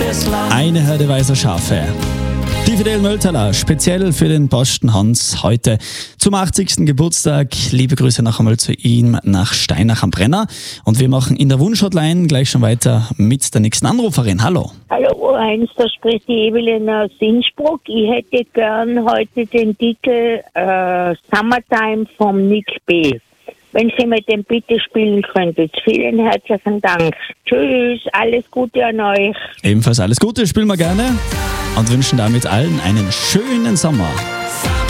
Eine Herde weißer Schafe. Die Fidel Möltaler, speziell für den Posten Hans, heute zum 80. Geburtstag. Liebe Grüße noch einmal zu ihm nach Steinach am Brenner. Und wir machen in der Wunschhotline gleich schon weiter mit der nächsten Anruferin. Hallo. Hallo O1, da spricht die Evelyn aus Innsbruck. Ich hätte gern heute den Titel Summertime vom Nick B. Wenn Sie mir den bitte spielen könntet. Vielen herzlichen Dank. Tschüss, alles Gute an euch. Ebenfalls alles Gute, spielen wir gerne und wünschen damit allen einen schönen Sommer.